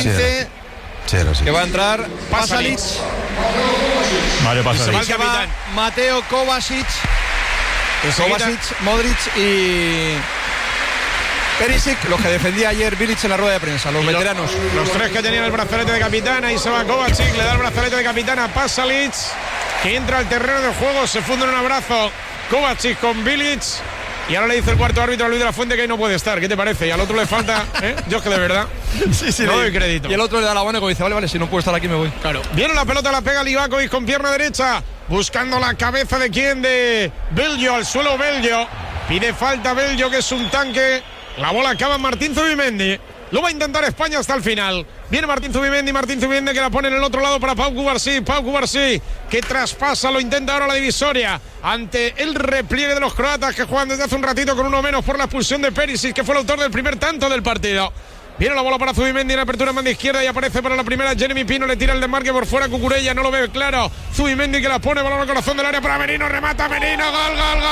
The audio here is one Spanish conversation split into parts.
15. Sí. Que va a entrar Pasalic. Mario Pasalic. Que va Mateo Kovacic, Modric y Perisic, los que defendía ayer Bilic en la rueda de prensa, los veteranos. Los tres que tenían el brazalete de capitán. Ahí se va Kovacic, le da el brazalete de capitán a Pasalic, que entra al terreno de juego, se funde en un abrazo Kovacic con Bilic. Y ahora le dice el cuarto árbitro a Luis de la Fuente que ahí no puede estar. ¿Qué te parece? Y al otro le falta, Yo es que de verdad no doy crédito. Y el otro le da la buena y dice, vale, si no puedo estar aquí me voy. Claro. Viene la pelota, la pega Livakovic con pierna derecha, buscando la cabeza de quién, de Belgio, al suelo Belgio. Pide falta Belgio, que es un tanque. La bola acaba en Martín Zubimendi. Lo va a intentar España hasta el final. Viene Martín Zubimendi que la pone en el otro lado para Pau Cubarsí, que traspasa, lo intenta ahora la divisoria ante el repliegue de los croatas, que juegan desde hace un ratito con uno menos por la expulsión de Perisic, que fue el autor del primer tanto del partido. Viene la bola para Zubimendi en apertura en banda izquierda y aparece para la primera Jeremy Pino, le tira el desmarque por fuera Cucurella, no lo ve claro. Zubimendi que la pone, balón al corazón del área para Merino, remata Merino, gol.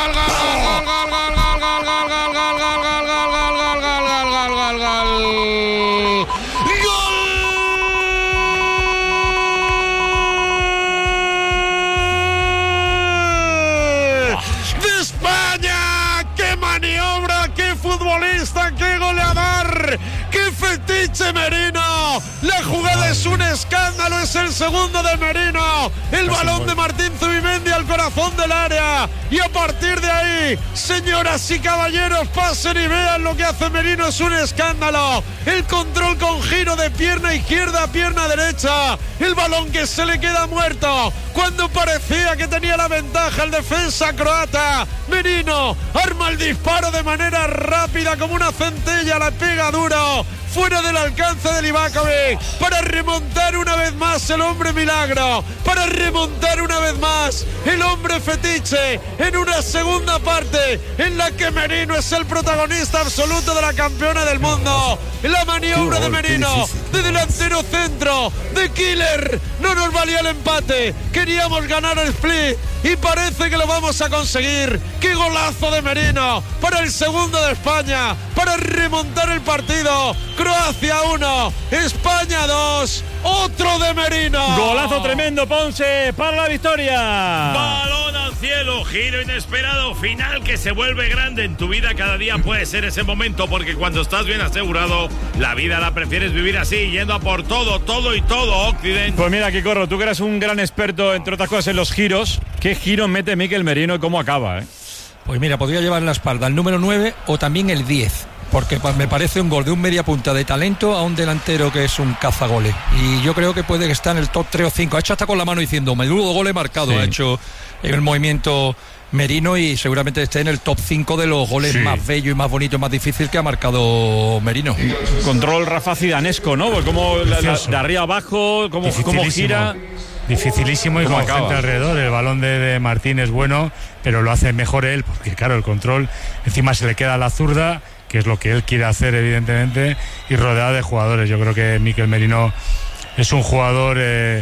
¡De España! ¡Qué maniobra! ¡Qué futbolista! ¡Qué goleador! ¡Qué fetiche Merino! La jugada es un escándalo, es el segundo de Merino. El balón de Martín Zubimendi al corazón del área. Y a partir de ahí, señoras y caballeros, pasen y vean lo que hace Merino, es un escándalo. El control con giro de pierna izquierda a pierna derecha. El balón que se le queda muerto cuando parecía que tenía la ventaja el defensa croata. Merino arma el disparo de manera rápida como una centella, la pega duro, fuera del alcance de Livakovic, para remontar una vez más el hombre milagro, para remontar una vez más el hombre fetiche, en una segunda parte en la que Merino es el protagonista absoluto de la campeona del mundo. La maniobra de Merino, de delantero centro, de killer, no nos valía el empate, queríamos ganar el split y parece que lo vamos a conseguir. ¡Qué golazo de Merino! Para el segundo de España, para remontar el partido. Croacia 1, España 2, otro de Merino. Golazo tremendo, Ponce, para la victoria. Balón al cielo, giro inesperado, final que se vuelve grande en tu vida. Cada día puede ser ese momento, porque cuando estás bien asegurado, la vida la prefieres vivir así, yendo a por todo, Occidente. Pues mira, Kikorro, tú que eres un gran experto, entre otras cosas, en los giros. ¿Qué giro mete Mikel Merino y cómo acaba, Pues mira, podría llevar en la espalda el número 9 o también el 10. Porque me parece un gol de un media punta de talento a un delantero que es un cazagoles. Y yo creo que puede estar en el top 3 o 5. Ha hecho hasta con la mano diciendo, menudo gol he marcado. Sí. Ha hecho el movimiento Merino y seguramente esté en el top 5 de los goles más bellos y más bonitos, más difíciles que ha marcado Merino. Control Rafa Zidanesco, ¿no? Pues como de arriba abajo, cómo gira. Dificilísimo y con gente alrededor. El balón de Martín es bueno, pero lo hace mejor él, porque claro, el control encima se le queda a la zurda, que es lo que él quiere hacer evidentemente, y rodeado de jugadores. Yo creo que Mikel Merino es un jugador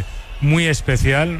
muy especial,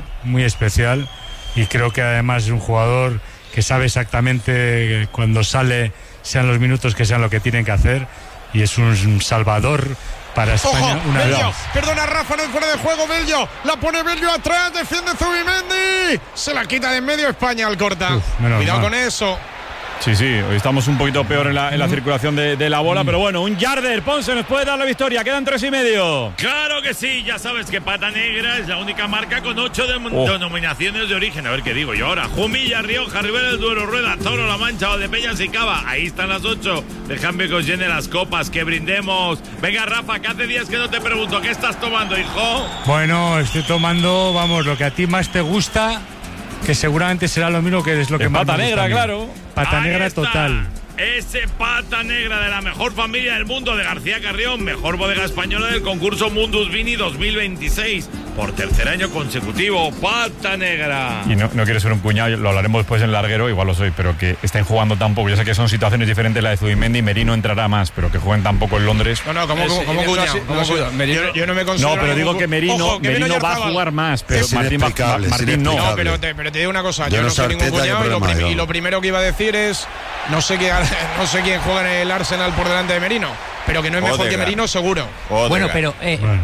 y creo que además es un jugador que sabe exactamente cuando sale, sean los minutos que sean lo que tienen que hacer, y es un salvador para España. Ojo, Belgio, perdona Rafa, no es fuera de juego Belgio, la pone Belgio atrás, defiende Zubimendi, se la quita de en medio España al corta. Cuidado con eso. Sí, hoy estamos un poquito peor en la circulación de la bola, pero bueno, un yarder, Ponce nos puede dar la victoria, quedan 3,5. Claro que sí, ya sabes que Pata Negra es la única marca con 8 denominaciones de origen. A ver qué digo yo ahora: Jumilla, Rioja, Ribera del Duero, Rueda, Toro, La Mancha, Valdepeñas y Cava. Ahí están las 8. Dejadme que os llene las copas, que brindemos. Venga, Rafa, que hace días que no te pregunto, ¿qué estás tomando, hijo? Bueno, estoy tomando, lo que a ti más te gusta, que seguramente será lo mismo, que es lo que más Pata Negra, claro. Pata Negra total. Ese Pata Negra de la mejor familia del mundo, de García Carrión, mejor bodega española del concurso Mundus Vini 2026. Por tercer año consecutivo, Pata Negra. Y no quiere ser un cuñado, lo hablaremos después en larguero, igual lo soy, pero que estén jugando tan poco. Yo sé que son situaciones diferentes, la de Zubimendi, Merino entrará más, pero que jueguen tan poco en Londres. No, como cuñado. Yo no me considero. No, pero digo que Merino va a jugar más, pero Martín no. No, pero te digo una cosa, yo no soy ningún cuñado y lo primero que iba a decir es, no sé quién juega en el Arsenal por delante de Merino, pero que no es mejor que Merino seguro. Bueno, pero